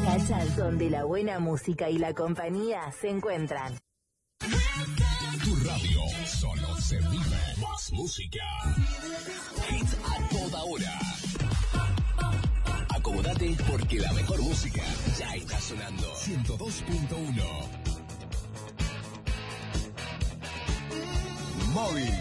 Hachal, donde la buena música y la compañía se encuentran. Tu radio solo se vive más música. Hits a toda hora. Acomódate porque la mejor música ya está sonando. 102.1 Móvil.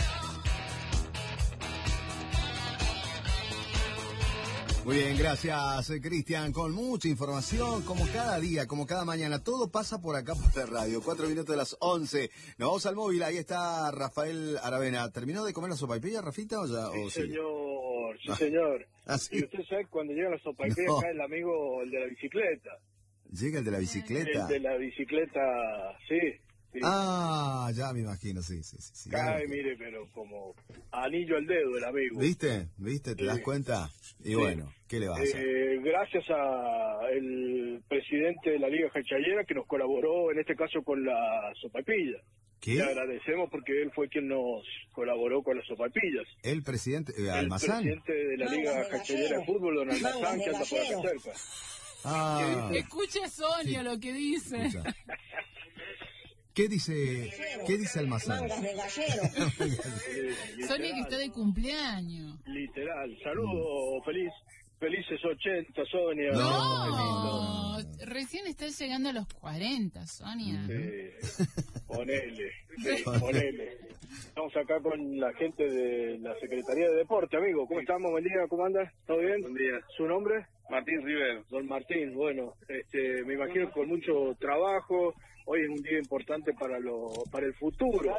Muy bien, gracias Cristian, con mucha información, como cada día, como cada mañana, todo pasa por acá por la radio, 4 minutos de las 11, nos vamos al móvil, ahí está Rafael Aravena. ¿Terminó de comer la sopaipilla, Rafita, o ya? Sí, sigue? señor, sí, señor. ¿Ah, sí? Y usted sabe, cuando llega la sopaipilla, No. acá el amigo, el de la bicicleta. ¿Llega el de la bicicleta? El de la bicicleta, sí. Sí. Ah, ya me imagino, sí. Cae, mire, pero como anillo al dedo el amigo. ¿Viste? ¿Te das cuenta? Y sí. Bueno, ¿qué le vas a hacer? Gracias a el presidente de la Liga Jachallera que nos colaboró, en este caso, con la sopaipilla. ¿Qué? Le agradecemos porque él fue quien nos colaboró con las sopaipillas. ¿El presidente El Almazán? presidente de la Liga Jachallera de Fútbol, don Almazán, que anda por acá cerca. Ah, Escuche Sonia sí. lo que dice. Escucha. ¿Qué dice Almazán? Mangas de gallero. Sonia que está de cumpleaños. Literal. Saludos, felices 80, Sonia. No, recién está llegando a los 40, Sonia. Ponele. Estamos acá con la gente de la Secretaría de Deporte, amigo. ¿Cómo estamos? Buen día, ¿cómo andas? ¿Todo bien? Buen día. ¿Su nombre? Martín Rivero. Don Martín, bueno, me imagino que con mucho trabajo. Hoy es un día importante para el futuro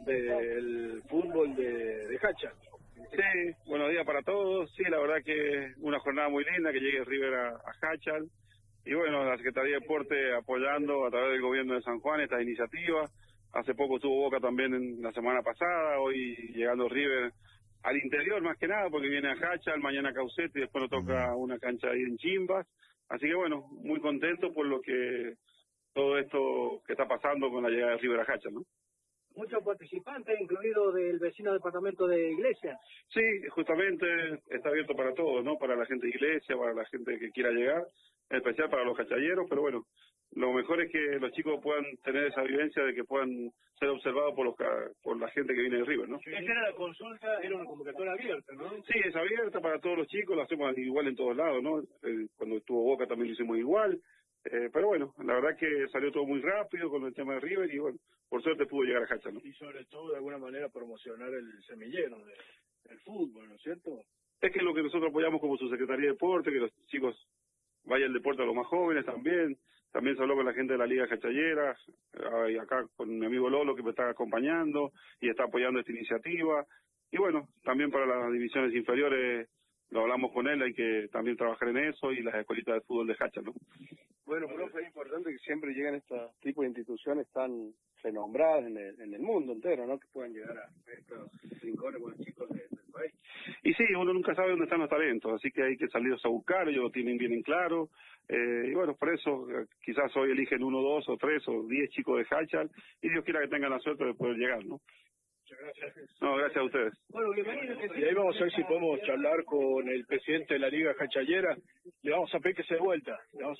del fútbol de Hacha. Sí, buenos días para todos. Sí, la verdad que una jornada muy linda que llegue River a Hachal. Y bueno, la Secretaría de Deporte apoyando a través del gobierno de San Juan esta iniciativa. Hace poco estuvo Boca también en la semana pasada, hoy llegando River al interior más que nada porque viene a Hachal, mañana a Caucete y después nos toca una cancha ahí en Chimbas. Así que bueno, muy contento por lo que todo esto que está pasando con la llegada de River a Hachal, ¿no? Muchos participantes, incluido del vecino departamento de Iglesia. Sí, justamente está abierto para todos, ¿no? Para la gente de Iglesia, para la gente que quiera llegar, en especial para los hachalleros, pero bueno, lo mejor es que los chicos puedan tener esa vivencia de que puedan ser observados por la gente que viene de River, ¿no? Esa era la consulta, era una convocatoria abierta, ¿no? Sí, es abierta para todos los chicos, lo hacemos igual en todos lados, ¿no? Cuando estuvo Boca también lo hicimos igual. Pero bueno, la verdad que salió todo muy rápido con el tema de River y bueno, por suerte pudo llegar a Hachal, ¿no? Y sobre todo, de alguna manera, promocionar el semillero del fútbol, ¿no es cierto? Es que lo que nosotros apoyamos como Subsecretaría de Deporte, que los chicos vayan al deporte a los más jóvenes también. También se habló con la gente de la Liga Jachallera, y acá con mi amigo Lolo que me está acompañando y está apoyando esta iniciativa. Y bueno, también para las divisiones inferiores lo hablamos con él, hay que también trabajar en eso y las escuelitas de fútbol de Hachal, ¿no? Bueno, profe, es importante que siempre lleguen estos tipos de instituciones tan renombradas en el mundo entero, ¿no? Que puedan llegar a estos rincones con los chicos del país. Y sí, uno nunca sabe dónde están los talentos, así que hay que salirlos a buscar, ellos lo tienen bien en claro. Y bueno, por eso quizás hoy eligen 1, 2 o 3 o 10 chicos de Hachal y Dios quiera que tengan la suerte de poder llegar, ¿no? Muchas gracias. No, gracias a ustedes. Bueno, bienvenido. Y ahí vamos a ver si podemos charlar con el presidente de la Liga Jachallera. Le vamos a pedir que se dé vuelta.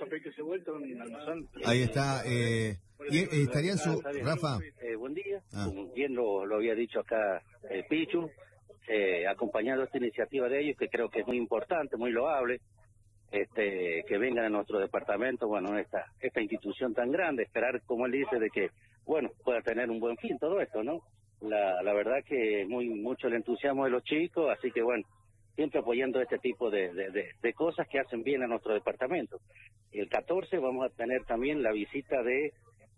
Don Almazán. Ahí está. Y estaría en su... Rafa. Buen día. Como bien lo había dicho acá Pichu, acompañando esta iniciativa de ellos, que creo que es muy importante, muy loable, que vengan a nuestro departamento, bueno, esta institución tan grande, esperar, como él dice, de que, bueno, pueda tener un buen fin todo esto, ¿no? La verdad que mucho el entusiasmo de los chicos, así que bueno, siempre apoyando este tipo de cosas que hacen bien a nuestro departamento. El 14 vamos a tener también la visita de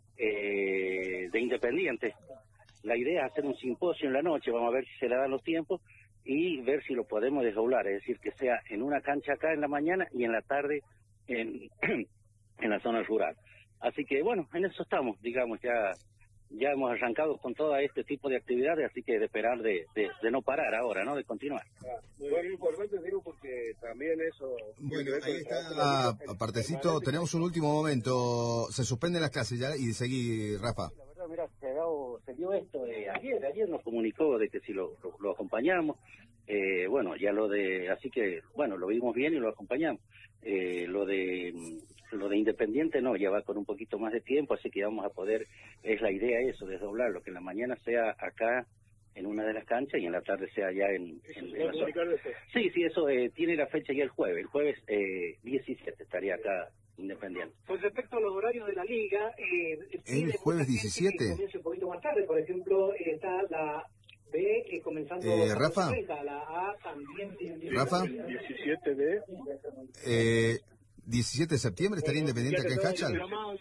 Independiente. La idea es hacer un simposio en la noche, vamos a ver si se le dan los tiempos y ver si lo podemos desdoblar, es decir, que sea en una cancha acá en la mañana y en la tarde en la zona rural. Así que bueno, en eso estamos, digamos, ya hemos arrancado con todo este tipo de actividades, así que de esperar de no parar ahora, ¿no? De continuar. Muy importante, digo, porque también eso... Bueno, ahí está, apartecito, tenemos un último momento, se suspenden las clases ya y seguí, Rafa. La verdad, mira, se dio esto ayer nos comunicó de que si lo acompañamos, bueno, ya así que, bueno, lo vimos bien y lo acompañamos. Lo de Lo de Independiente no, ya va con un poquito más de tiempo, así que vamos a poder, es la idea eso, desdoblarlo, que en la mañana sea acá en una de las canchas y en la tarde sea allá en la zona. Sí, eso tiene la fecha ya el jueves 17 estaría acá Independiente. Con respecto a los horarios de la liga, ¿el jueves 17? Comienza un poquito más tarde, por ejemplo, está la B comenzando Rafa. La A también tiene Rafa. 17 de... 17 de septiembre estaría Independiente acá en Hachal.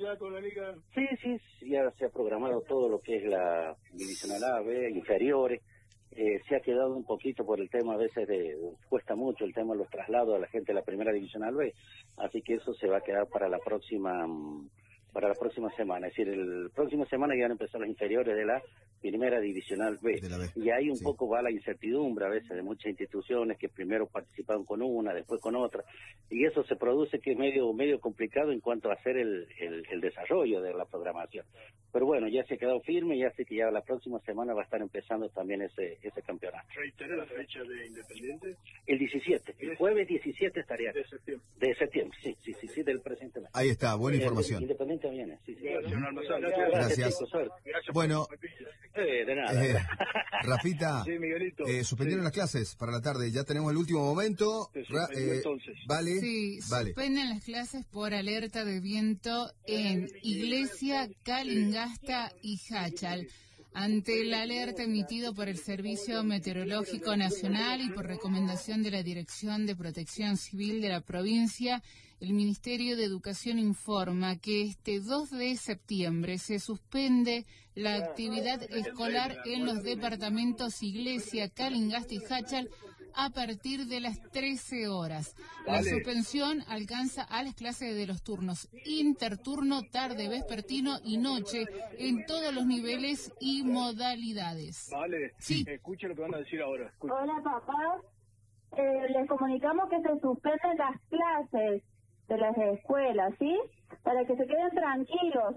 Sí, ya se ha programado todo lo que es la divisional A, B, inferiores. Se ha quedado un poquito por el tema a veces cuesta mucho el tema de los traslados a la gente de la primera divisional B, así que eso se va a quedar para la próxima semana, es decir, el próximo semana ya van a empezar los inferiores de la primera divisional B, y ahí un poco va la incertidumbre a veces de muchas instituciones que primero participaron con una, después con otra, y eso se produce que es medio complicado en cuanto a hacer el desarrollo de la programación. Pero bueno, ya se ha quedado firme y así que ya la próxima semana va a estar empezando también ese campeonato. ¿Reitera la fecha de Independiente? El 17, el jueves 17 estaría. De septiembre. De septiembre, sí, del presente mes. Ahí está, buena información. Independiente viene, sí. Gracias. Chicos, suerte. Bueno, de nada. Rafita, Sí, Miguelito. suspendieron las clases para la tarde, ya tenemos el último momento. Entonces. Vale. Sí, vale. suspenden las clases por alerta de viento en Iglesia, Calingasta y Hachal. Ante el alerta emitido por el Servicio Meteorológico Nacional y por recomendación de la Dirección de Protección Civil de la provincia, el Ministerio de Educación informa que este 2 de septiembre se suspende la actividad escolar en los departamentos Iglesia, Calingasta y Hachal a partir de las 13 horas. La suspensión alcanza a las clases de los turnos interturno, tarde, vespertino y noche en todos los niveles y modalidades. Vale, sí. Escuche lo que van a decir ahora. Escuche. Hola, papá. Les comunicamos que se suspenden las clases de las escuelas, ¿sí? Para que se queden tranquilos.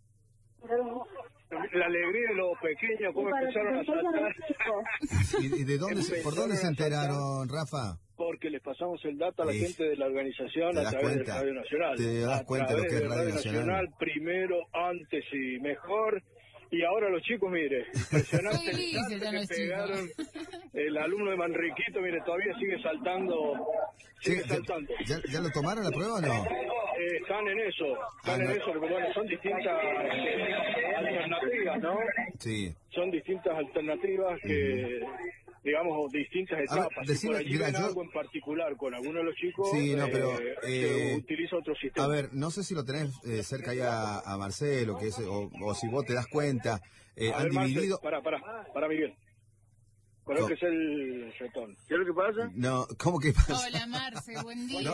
La alegría de los pequeños, cómo empezaron a saltar. ¿Y de dónde por dónde se enteraron, Rafa? Porque les pasamos el dato a la gente de la organización a través de Radio Nacional. Te das cuenta de lo que es Radio Nacional. Primero, antes y mejor. Y ahora los chicos, mire, impresionante Felices el salto que pegaron. El alumno de Manriquito, mire, todavía sigue saltando. Saltando. ¿Ya lo tomaron la prueba o no? Están en eso, porque bueno, son distintas alternativas, ¿no? Sí. Son distintas alternativas que, digamos, distintas etapas. Decime, por allí ven algo en particular con algunos de los chicos, sí, no, pero, se utiliza otro sistema. A ver, no sé si lo tenés cerca ahí a Marcelo, que es, o si vos te das cuenta. Han dividido... Para Miguel. Creo que es el retón. ¿Qué es lo que pasa? No, ¿cómo que pasa? Hola, Marce, buen día.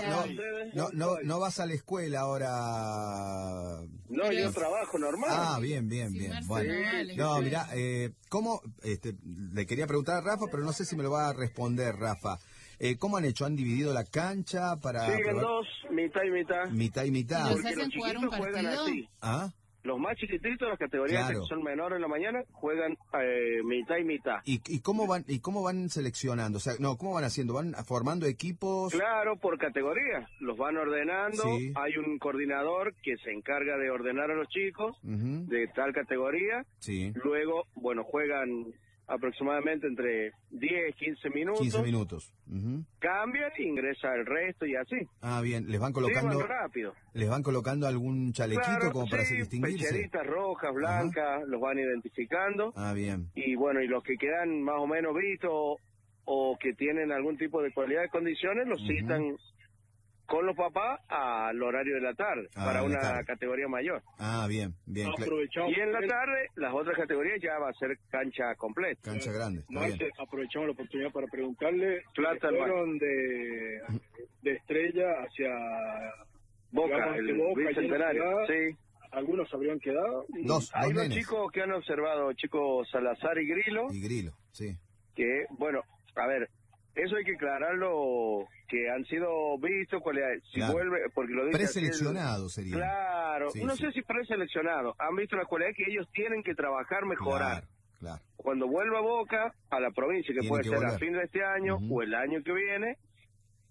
No vas a la escuela ahora. No, yo trabajo normal. Ah, bien. Bueno. No, mirá, ¿cómo? Le quería preguntar a Rafa, pero no sé si me lo va a responder, Rafa. ¿Cómo han hecho? ¿Han dividido la cancha para...? Siguen dos, mitad y mitad. Mitad y mitad. ¿Y los hacen jugar un partido? ¿Ah? Los más chiquititos, las categorías que son menores en la mañana, juegan mitad y mitad. ¿Y cómo van seleccionando? O sea, ¿cómo van haciendo? ¿Van formando equipos? Claro, por categoría. Los van ordenando. Sí. Hay un coordinador que se encarga de ordenar a los chicos de tal categoría. Sí. Luego, bueno, juegan aproximadamente entre 10, 15 minutos. 15 minutos. Cambian, ingresa el resto y así. Ah, bien. ¿Les van colocando rápido? ¿Les van colocando algún chalequito como para distinguirse? Pecheritas rojas, blancas, los van identificando. Ah, bien. Y bueno, y los que quedan más o menos vistos o que tienen algún tipo de cualidad de condiciones, los citan con los papás al horario de la tarde, para una categoría mayor. Ah, bien. Y en la tarde, las otras categorías ya va a ser cancha completa. Cancha grande. Aprovechamos la oportunidad para preguntarle, fueron de Estrella hacia Boca, el Bicentenario, sí. ¿Algunos habrían quedado? Hay dos chicos que han observado, chicos Salazar y Grilo. Sí. Que, bueno, a ver, eso hay que aclararlo, que han sido vistos, cualidades. Si vuelve, porque lo dice preseleccionado sería. Claro, no sé si preseleccionado. Han visto las cualidades que ellos tienen que trabajar, mejorar. Claro. Cuando vuelva a Boca, a la provincia, que puede ser a fin de este año o el año que viene,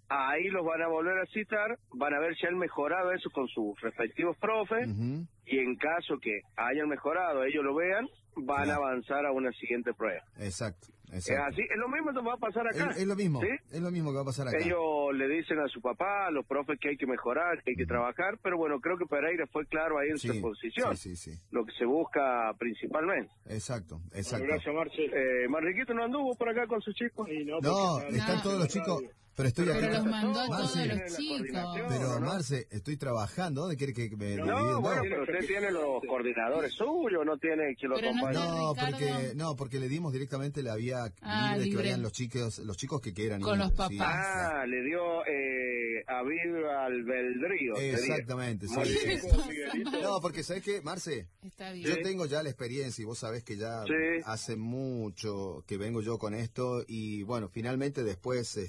ahí los van a volver a citar, van a ver si han mejorado eso con sus respectivos profes, y en caso que hayan mejorado, ellos lo vean, van a avanzar a una siguiente prueba. Exacto. Es así, es lo mismo que va a pasar acá. Es lo mismo, ¿sí? Es lo mismo que va a pasar acá. Ellos le dicen a su papá, a los profes, que hay que mejorar, que hay que trabajar, pero bueno, creo que Pereira fue claro ahí en su exposición. Sí. Lo que se busca principalmente. Exacto. Gracias, Marce. Marriquito no anduvo por acá con sus chicos. No, están todos los chicos. Pero estoy pero acá. los mandó a Marce, todos los chicos. Pero, Marce, estoy trabajando. ¿Dónde quiere que me No, bueno, pero usted tiene los coordinadores suyos, no tiene que lo acompañe. Porque le dimos directamente la vía libre que vayan los chicos que quieran. Con los papás. Le dio a viva albedrío. Exactamente. No, porque ¿sabes qué, Marce? Está bien. Yo tengo ya la experiencia y vos sabés que ya hace mucho que vengo yo con esto y bueno, finalmente después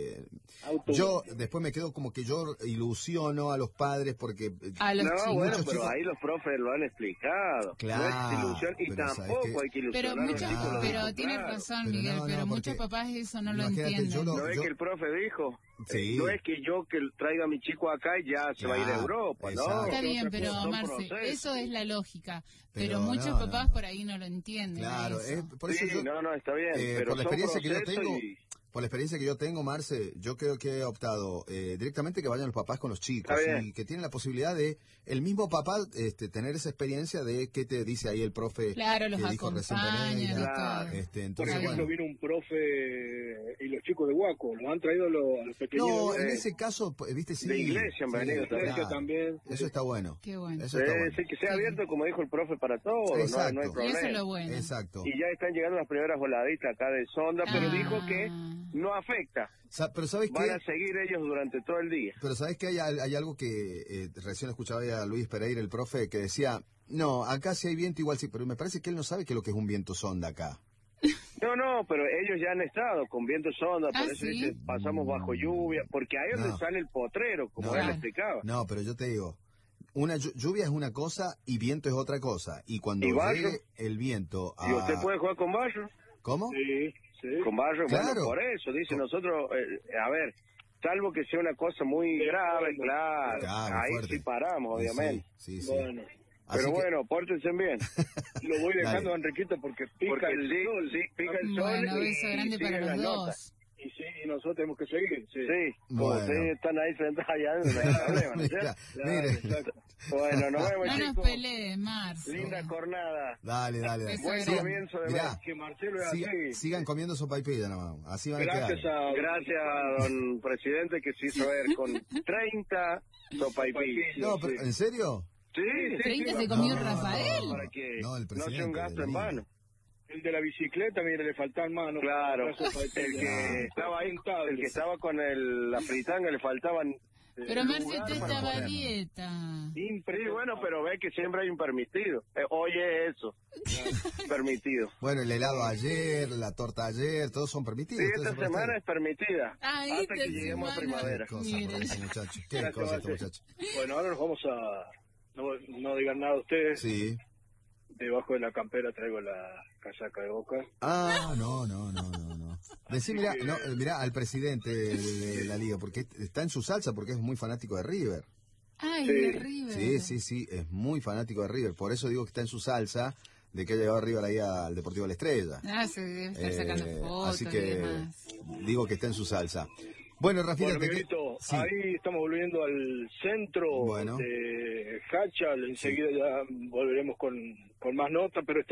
yo después me quedo como que yo ilusiono a los padres porque a los chicos. Bueno, pero ahí los profes lo han explicado. Claro, no es ilusión y tampoco hay que ilusionar. Pero tiene razón, Miguel, pero muchos papás eso no lo entienden. No es que el profe dijo, sí. No es que yo que traiga a mi chico acá y ya se va a ir a Europa, ¿no? Está bien, pero Marce, eso es la lógica. Pero muchos papás por ahí no lo entienden. Claro, por eso no, está bien. Pero por la experiencia que yo tengo... Por la experiencia que yo tengo, Marce, yo creo que he optado directamente que vayan los papás con los chicos y que tienen la posibilidad de el mismo papá tener esa experiencia de qué te dice ahí el profe. Claro, los que dijo recién acompañan. Entonces, por ejemplo, vino un profe y los chicos de Huaco, ¿lo han traído a los pequeños? No, en ese caso, viste, sí. De iglesia han venido también. Eso está bueno. Qué bueno. Eso está bueno. Sí, que sea abierto, como dijo el profe, para todos. Exacto. No hay problema. Eso es lo bueno. Exacto. Y ya están llegando las primeras voladitas acá de sonda, pero dijo que no afecta. Pero ¿sabes Van qué? a seguir ellos durante todo el día. Pero ¿sabes qué? Hay algo que recién escuchaba a Luis Pereira, el profe, que decía, no, acá si hay viento igual sí, pero me parece que él no sabe qué es lo que es un viento sonda acá. No, pero ellos ya han estado con viento sonda, por eso dice, pasamos bajo lluvia, porque ahí es donde sale el potrero, como él explicaba. No, pero yo te digo, una lluvia es una cosa y viento es otra cosa. Y cuando llegue el viento ¿Y usted puede jugar con barro? ¿Cómo? Sí. Con barro, claro. Bueno, por eso, dice nosotros, a ver, salvo que sea una cosa muy grave, claro ahí fuerte. Sí paramos, obviamente. Sí. Bueno. Pero bueno, pórtense bien. Lo voy dejando a Enriquito porque pica el sol. Sí, pica el sol. Bueno, beso grande para los dos. Y nosotros tenemos que seguir. Como ustedes están ahí sentados allá, no hay problema, ¿no es cierto? Mire. Bueno, nos vemos, chicos. No nos pelees, Marce. Linda jornada. Dale. Buen comienzo de mirá, que Marcelo es así. Sigan comiendo sopaipilla nomás. Así van a quedar. Gracias, don presidente, que se hizo ver con 30 sopaipillas. No, pero ¿en serio? Sí. 30 se comió Rafael. Para que el presidente, no sea un gasto en vano. El de la bicicleta, mire, le faltaban manos. Claro, el que estaba ahí, el que estaba con la fritanga, le faltaban... Pero Marce, usted estaba a dieta. Sí, bueno, pero ve que siempre hay un permitido. Oye, eso. Permitido. Bueno, el helado ayer, la torta ayer, todos son permitidos. Sí, esta semana es permitida. Hasta que lleguemos a primavera. Qué cosa este muchacho. Bueno, ahora nos vamos a... No digan nada ustedes. Sí. Debajo de la campera traigo la casaca de Boca. No. Decí, mirá al presidente de la liga, porque está en su salsa, porque es muy fanático de River. De River. Sí, es muy fanático de River. Por eso digo que está en su salsa, de que ha llegado a River ahí al Deportivo La Estrella. Se debe estar sacando fotos. Así que digo que está en su salsa. Bueno, Rafita, ahí estamos volviendo al centro de Hachal. Enseguida ya volveremos con más notas, pero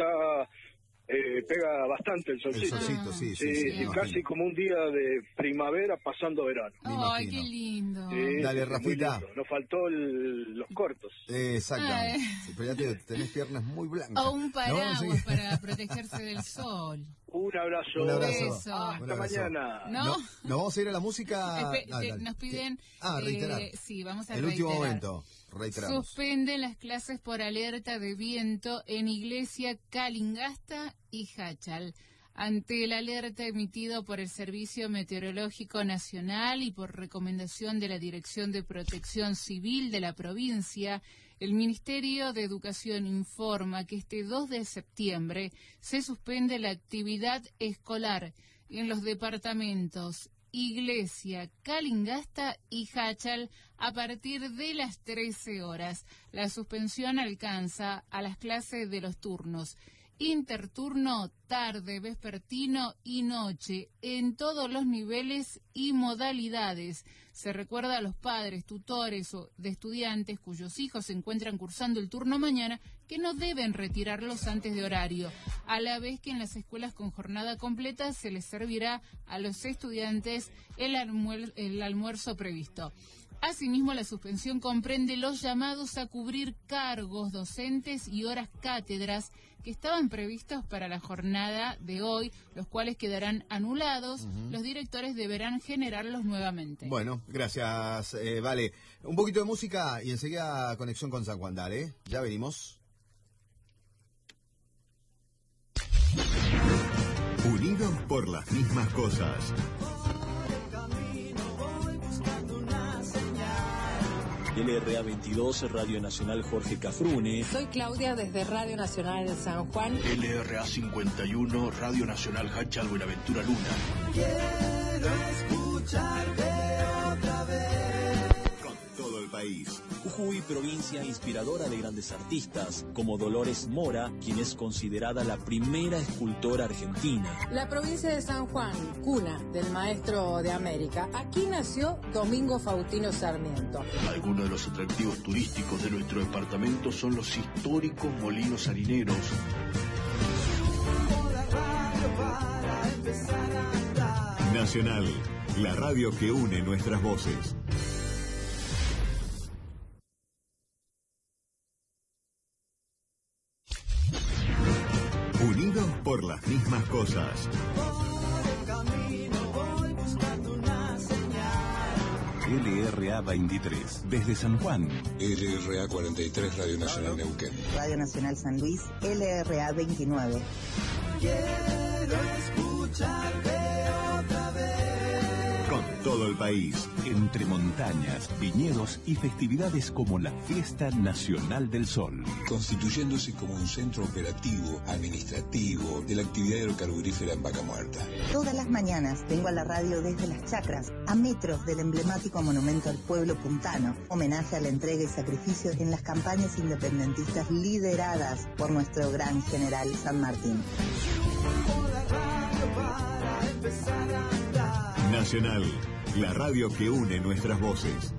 pega bastante el solcito. El solcito, sí, casi como un día de primavera pasando verano. Ay, qué lindo. Dale, Rafita. Nos faltó los cortos. Exactamente. Pero ya tenés piernas muy blancas. O un paraguas para protegerse del sol. Un abrazo. Hasta mañana. ¿Nos vamos a ir a la música? Nos piden... reiterar. Sí, vamos a el reiterar. Último momento. Reiteramos. Suspenden las clases por alerta de viento en Iglesia, Calingasta y Hachal. Ante la alerta emitida por el Servicio Meteorológico Nacional y por recomendación de la Dirección de Protección Civil de la provincia, el Ministerio de Educación informa que este 2 de septiembre se suspende la actividad escolar en los departamentos Iglesia, Calingasta y Hachal a partir de las 13 horas. La suspensión alcanza a las clases de los turnos interturno, tarde, vespertino y noche, en todos los niveles y modalidades. Se recuerda a los padres, tutores o de estudiantes cuyos hijos se encuentran cursando el turno mañana que no deben retirarlos antes de horario, a la vez que en las escuelas con jornada completa se les servirá a los estudiantes el almuerzo previsto. Asimismo, la suspensión comprende los llamados a cubrir cargos docentes y horas cátedras que estaban previstos para la jornada de hoy, los cuales quedarán anulados. Los directores deberán generarlos nuevamente. Bueno, gracias, Vale. Un poquito de música y enseguida conexión con San Juan. Dale, ya venimos. Unidos por las mismas cosas. LRA 22, Radio Nacional Jorge Cafrune. Soy Claudia desde Radio Nacional de San Juan. LRA 51, Radio Nacional Hachal Buenaventura Luna. Quiero escucharte otra vez. Con todo el país. Jujuy, provincia inspiradora de grandes artistas, como Dolores Mora, quien es considerada la primera escultora argentina. La provincia de San Juan, cuna del maestro de América. Aquí nació Domingo Faustino Sarmiento. Algunos de los atractivos turísticos de nuestro departamento son los históricos molinos harineros. Nacional, la radio que une nuestras voces. Unidos por las mismas cosas. LRA 23, desde San Juan. LRA 43, Radio Nacional Neuquén. Radio Nacional San Luis, LRA 29. Quiero escucharte otra vez. Con todo el país, entre montañas, viñedos y festividades como la Fiesta Nacional del Sol. Constituyéndose como un centro operativo, administrativo, de la actividad hidrocarburífera en Vaca Muerta. Todas las mañanas vengo a la radio desde Las Chacras, a metros del emblemático monumento al pueblo puntano. Homenaje a la entrega y sacrificio en las campañas independentistas lideradas por nuestro gran general San Martín. Nacional, la radio que une nuestras voces.